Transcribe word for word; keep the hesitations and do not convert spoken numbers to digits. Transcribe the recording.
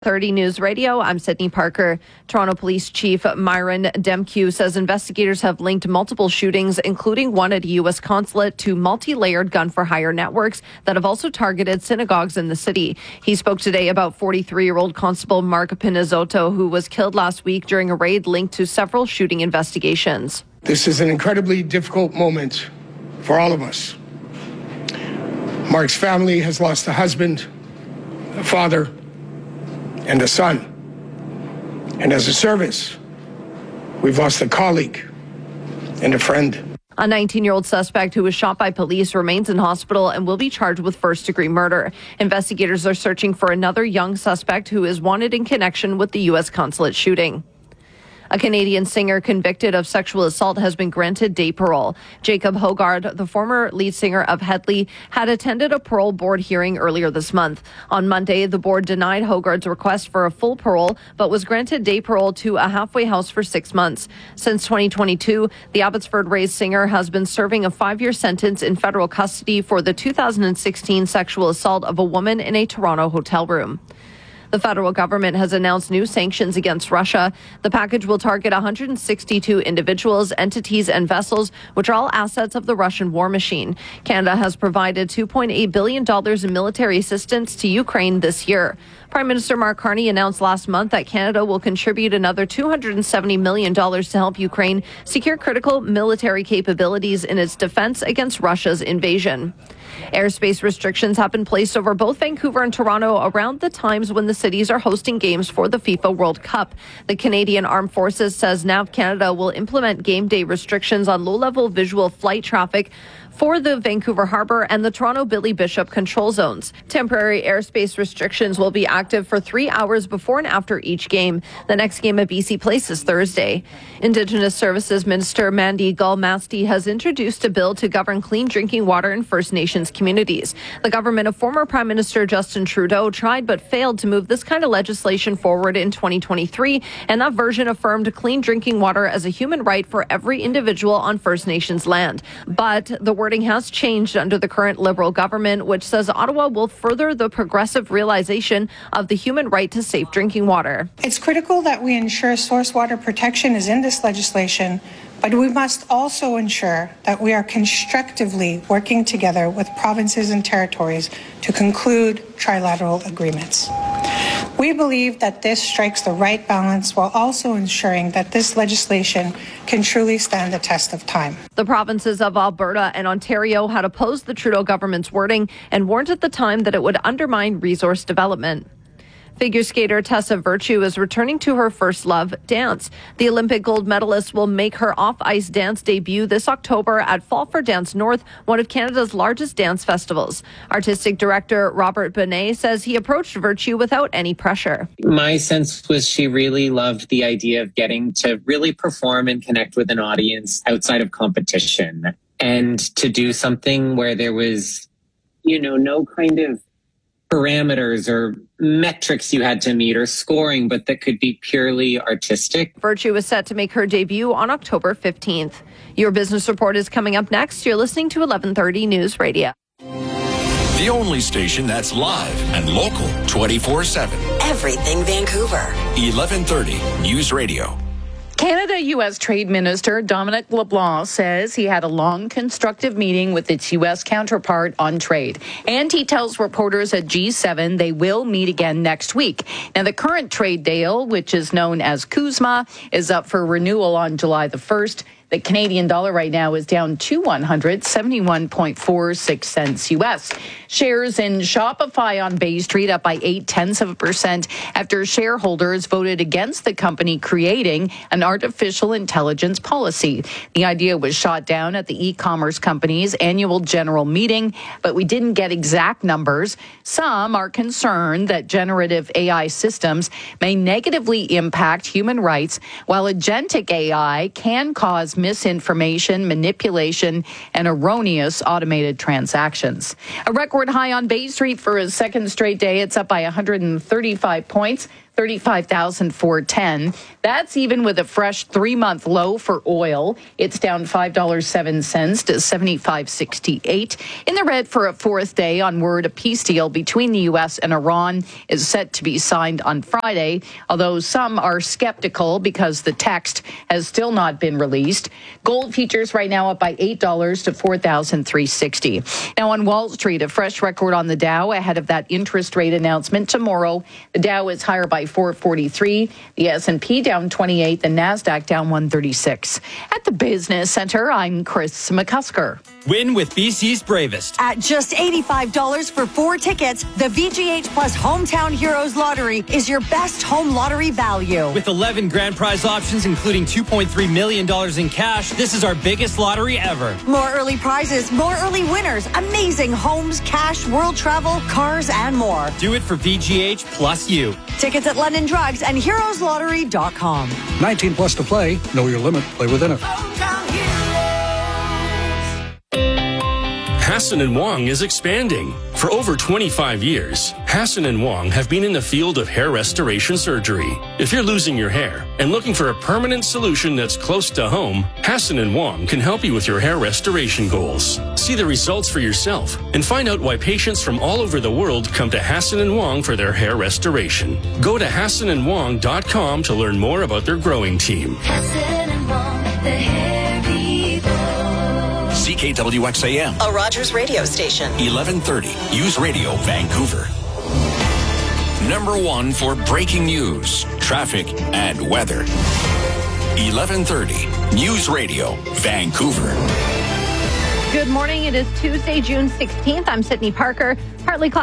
thirty News Radio, I'm Sydney Parker. Toronto Police Chief Myron Demkew says investigators have linked multiple shootings, including one at a U S consulate, to multi-layered gun-for-hire networks that have also targeted synagogues in the city. He spoke today about forty-three-year-old Constable Mark Pinizotto, who was killed last week during a raid linked to several shooting investigations. This is an incredibly difficult moment for all of us. Mark's family has lost a husband, a father, and a son. And as a service, we've lost a colleague and a friend. A nineteen-year-old suspect who was shot by police remains in hospital and will be charged with first-degree murder. Investigators are searching for another young suspect who is wanted in connection with the U S consulate shooting. A Canadian singer convicted of sexual assault has been granted day parole. Jacob Hogard, the former lead singer of Hedley, had attended a parole board hearing earlier this month. On Monday, the board denied Hogard's request for a full parole, but was granted day parole to a halfway house for six months. Since twenty twenty-two, the Abbotsford-raised singer has been serving a five-year sentence in federal custody for the two thousand sixteen sexual assault of a woman in a Toronto hotel room. The federal government has announced new sanctions against Russia. The package will target one hundred sixty-two individuals, entities, and vessels, which are all assets of the Russian war machine. Canada has provided two point eight billion dollars in military assistance to Ukraine this year. Prime Minister Mark Carney announced last month that Canada will contribute another two hundred seventy million dollars to help Ukraine secure critical military capabilities in its defense against Russia's invasion. Airspace restrictions have been placed over both Vancouver and Toronto around the times when the cities are hosting games for the FIFA World Cup. The Canadian Armed Forces says N A V Canada will implement game day restrictions on low-level visual flight traffic for the Vancouver Harbour and the Toronto Billy Bishop control zones. Temporary airspace restrictions will be active for three hours before and after each game. The next game at B C Place is Thursday. Indigenous Services Minister Mandy Galmasti has introduced a bill to govern clean drinking water in First Nations communities. The government of former Prime Minister Justin Trudeau tried but failed to move this kind of legislation forward in twenty twenty-three, and that version affirmed clean drinking water as a human right for every individual on First Nations land. But the wording has changed under the current Liberal government, which says Ottawa will further the progressive realization of the human right to safe drinking water. It's critical that we ensure source water protection is in this legislation, but we must also ensure that we are constructively working together with provinces and territories to conclude trilateral agreements. We believe that this strikes the right balance while also ensuring that this legislation can truly stand the test of time. The provinces of Alberta and Ontario had opposed the Trudeau government's wording and warned at the time that it would undermine resource development. Figure skater Tessa Virtue is returning to her first love, dance. The Olympic gold medalist will make her off-ice dance debut this October at Fall for Dance North, one of Canada's largest dance festivals. Artistic director Robert Benet says he approached Virtue without any pressure. My sense was she really loved the idea of getting to really perform and connect with an audience outside of competition, and to do something where there was, you know, no kind of parameters or metrics you had to meet or scoring, but that could be purely artistic. Virtue is set to make her debut on October fifteenth. Your business report is coming up next. You're listening to eleven thirty News Radio. The only station that's live and local twenty-four seven. Everything Vancouver. eleven thirty News Radio. Canada-U S Trade Minister Dominic LeBlanc says he had a long, constructive meeting with its U S counterpart on trade. And he tells reporters at G seven they will meet again next week. Now, the current trade deal, which is known as CUSMA, is up for renewal on July the first. The Canadian dollar right now is down to one hundred seventy-one point four six cents U S. Shares in Shopify on Bay Street up by eight tenths of a percent after shareholders voted against the company creating an artificial intelligence policy. The idea was shot down at the e-commerce company's annual general meeting, but we didn't get exact numbers. Some are concerned that generative A I systems may negatively impact human rights, while agentic A I can cause misinformation, manipulation, and erroneous automated transactions. A record high on Bay Street for a second straight day. It's up by one hundred thirty-five points. thirty-five thousand four hundred ten dollars. That's even with a fresh three-month low for oil. It's down five dollars and seven cents to seventy-five sixty-eight. In the red for a fourth day on word a peace deal between the U S and Iran is set to be signed on Friday, although some are skeptical because the text has still not been released. Gold futures right now up by eight dollars to four thousand three hundred sixty dollars. Now on Wall Street, a fresh record on the Dow ahead of that interest rate announcement tomorrow. The Dow is higher by four forty-three, the S and P down twenty-eight, the NASDAQ down one thirty-six. At the Business Center, I'm Chris McCusker. Win with B C's Bravest. At just eighty-five dollars for four tickets, the V G H Plus Hometown Heroes Lottery is your best home lottery value. With eleven grand prize options, including two point three million dollars in cash, this is our biggest lottery ever. More early prizes, more early winners, amazing homes, cash, world travel, cars, and more. Do it for V G H plus you. Tickets at London Drugs and heroes lottery dot com. nineteen plus to play. Know your limit. Play within it. Hassan and Wong is expanding. For over twenty-five years, Hassan and Wong have been in the field of hair restoration surgery. If you're losing your hair and looking for a permanent solution that's close to home, Hassan and Wong can help you with your hair restoration goals. See the results for yourself and find out why patients from all over the world come to Hassan and Wong for their hair restoration. Go to hassan and wong dot com to learn more about their growing team. Hassan and Wong, the hair people. C K W X A M. A Rogers radio station. eleven thirty. News Radio, Vancouver. Number one for breaking news, traffic, and weather. eleven thirty. News Radio, Vancouver. Good morning. It is Tuesday, June sixteenth. I'm Sydney Parker. Partly cloudy.